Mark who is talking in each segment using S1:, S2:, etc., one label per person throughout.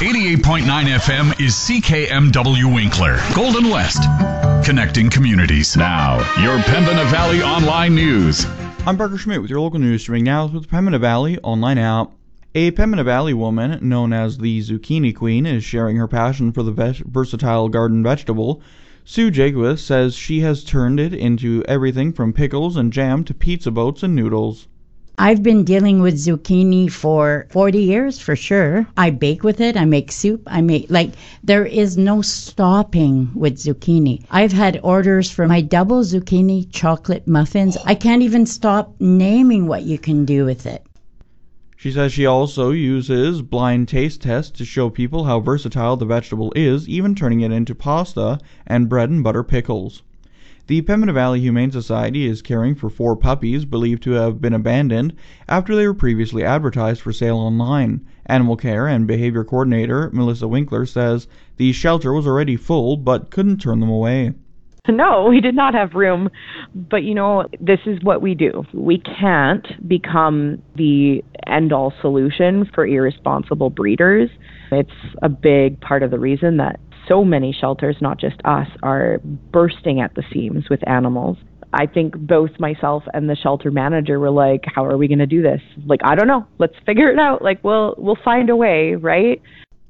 S1: 88.9 FM is CKMW Winkler, Golden West, connecting communities. Now, your Pembina Valley Online News.
S2: I'm Parker Schmidt with your local news streaming now with the Pembina Valley Online app. A Pembina Valley woman known as the Zucchini Queen is sharing her passion for the versatile garden vegetable. Sue Jacobus says she has turned it into everything from pickles and jam to pizza boats and noodles.
S3: I've been dealing with zucchini for 40 years for sure. I bake with it. I make soup. There is no stopping with zucchini. I've had orders for my double zucchini chocolate muffins. I can't even stop naming what you can do with it.
S2: She says she also uses blind taste tests to show people how versatile the vegetable is, even turning it into pasta and bread and butter pickles. The Pembina Valley Humane Society is caring for 4 puppies believed to have been abandoned after they were previously advertised for sale online. Animal Care and Behavior Coordinator Melissa Winkler says the shelter was already full but couldn't turn them away.
S4: No, we did not have room, but this is what we do. We can't become the end-all solution for irresponsible breeders. It's a big part of the reason that so many shelters, not just us, are bursting at the seams with animals. I think both myself and the shelter manager were like, how are we going to do this? I don't know. Let's figure it out. We'll find a way, right?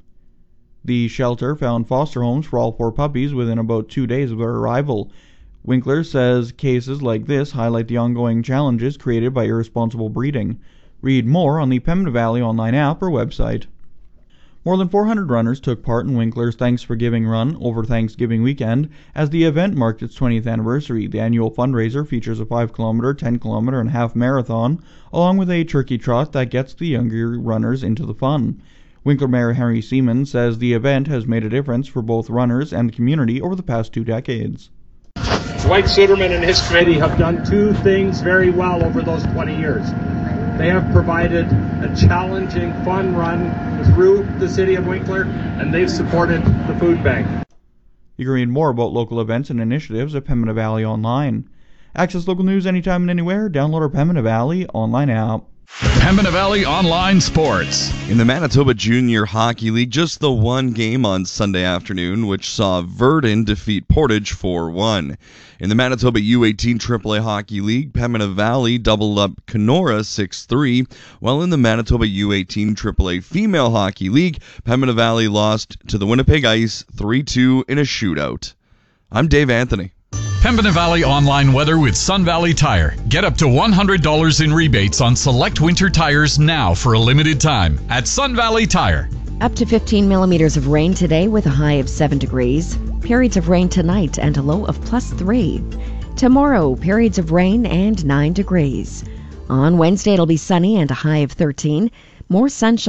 S2: The shelter found foster homes for all 4 puppies within about 2 days of their arrival. Winkler says cases like this highlight the ongoing challenges created by irresponsible breeding. Read more on the Pembina Valley Online app or website. More than 400 runners took part in Winkler's Thanks for Giving run over Thanksgiving weekend as the event marked its 20th anniversary. The annual fundraiser features a 5-kilometer, 10-kilometer, and half marathon, along with a turkey trot that gets the younger runners into the fun. Winkler Mayor Henry Seaman says the event has made a difference for both runners and the community over the past 2 decades.
S5: Dwight Suderman and his committee have done 2 things very well over those 20 years. They have provided a challenging, fun run through the city of Winkler, and they've supported the food bank.
S2: You can read more about local events and initiatives at Pembina Valley Online. Access local news anytime and anywhere. Download our Pembina Valley Online app.
S1: Pembina Valley Online Sports.
S6: In the Manitoba Junior Hockey League, just the one game on Sunday afternoon, which saw Verdun defeat Portage 4-1. In the Manitoba U18 AAA Hockey League, Pembina Valley doubled up Kenora 6-3, while in the Manitoba U18 AAA Female Hockey League, Pembina Valley lost to the Winnipeg Ice 3-2 in a shootout. I'm Dave Anthony.
S1: Pembina Valley Online weather with Sun Valley Tire. Get up to $100 in rebates on select winter tires now for a limited time at Sun Valley Tire.
S7: Up to 15 millimeters of rain today with a high of 7 degrees. Periods of rain tonight and a low of +3. Tomorrow, periods of rain and 9 degrees. On Wednesday, it'll be sunny and a high of 13. More sunshine.